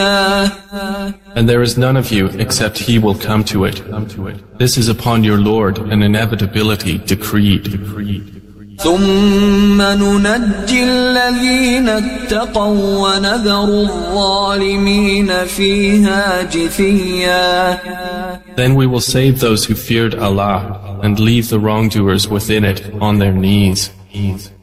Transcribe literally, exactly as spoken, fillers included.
And there is none of you except he will come to it. This is upon your Lord an inevitability decreed. ثم ننجي الذين اتقوا ونذر الظالمين فيها جثيا. Then we will save those who feared Allah and leave the wrongdoers within it on their knees.